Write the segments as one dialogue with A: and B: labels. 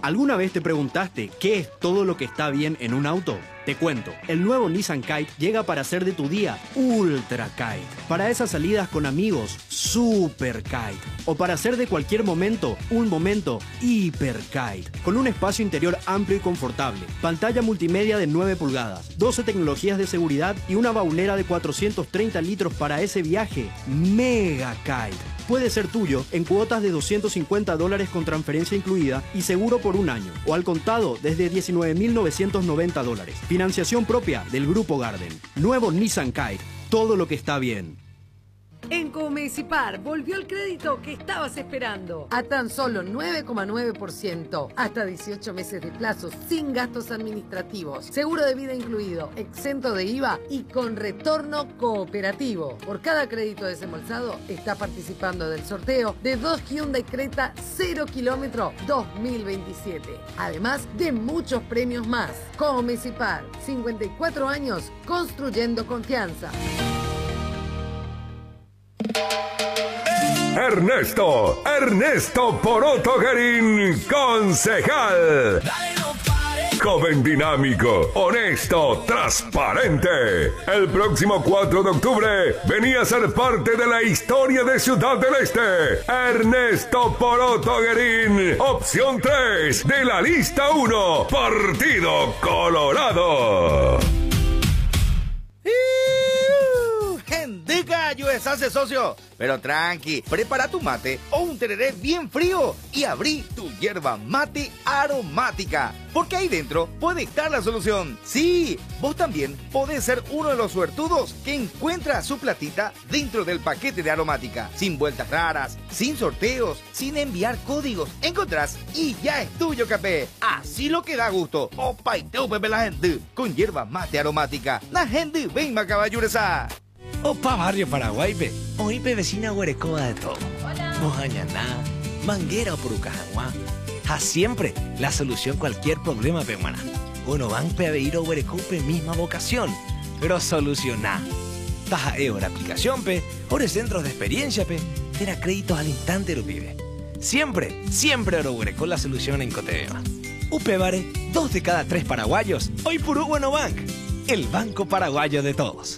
A: ¿Alguna vez te preguntaste qué es todo lo que está bien en un auto? Te cuento, el nuevo Nissan Kite llega para hacer de tu día Ultra Kite. Para esas salidas con amigos, Super Kite. O para hacer de cualquier momento, un momento Hiper Kite. Con un espacio interior amplio y confortable, pantalla multimedia de 9 pulgadas, 12 tecnologías de seguridad y una baulera de 430 litros para ese viaje Mega Kite. Puede ser tuyo en cuotas de $250 con transferencia incluida y seguro por un año, o al contado desde $19.990. Financiación propia del Grupo Garden. Nuevo Nissan Kite, todo lo que está bien.
B: En Comecipar volvió el crédito que estabas esperando. A tan solo 9,9%. Hasta 18 meses de plazo, sin gastos administrativos. Seguro de vida incluido, exento de IVA y con retorno cooperativo. Por cada crédito desembolsado, está participando del sorteo de 2 Hyundai Creta 0 kilómetro 2027. Además de muchos premios más. Comecipar, 54 años construyendo confianza.
C: Ernesto Poroto Guerín, concejal. Joven dinámico, honesto, transparente. El próximo 4 de octubre venía a ser parte de la historia de Ciudad del Este. Ernesto Poroto Guerín, opción 3 de la lista 1, Partido Colorado.
D: Diga, yo hace socio. Pero tranqui, prepara tu mate o un tereré bien frío y abrí tu yerba mate aromática. Porque ahí dentro puede estar la solución. Sí, vos también podés ser uno de los suertudos que encuentra su platita dentro del paquete de aromática. Sin vueltas raras, sin sorteos, sin enviar códigos. Encontrás y ya es tuyo, capé. Así lo que da gusto. Opa, y teu pepe la gente. Con yerba mate aromática. La gente ven macaballuresa.
E: Opa, barrio Paraguay, pe. Hoy pe vecina Huerecoba de todo. Hola. Mojañaná, Manguera o Purucajaguá. A siempre la solución cualquier problema, pe, maná. Uno van pe a ir a Huerecoba, pe, misma vocación. Pero solucioná. Taja la aplicación, pe. Ore centros de experiencia, pe. Tera créditos al instante, lo pibe. Siempre Oro Huerecoba la solución en Cotebema. Upevare, 2 de cada 3 paraguayos. Hoy Purú Bueno Bank. El banco paraguayo de todos.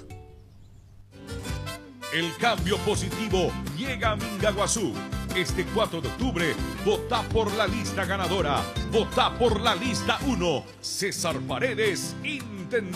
F: El cambio positivo llega a Mingaguazú. Este 4 de octubre, vota por la lista ganadora. Vota por la lista 1. César Paredes, intendente.